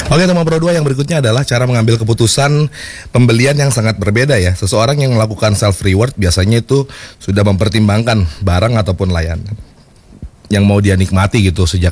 Oke, nomor dua yang berikutnya adalah cara mengambil keputusan pembelian yang sangat berbeda ya. Seseorang yang melakukan self reward biasanya itu sudah mempertimbangkan barang ataupun layanan yang mau dia nikmati gitu sejak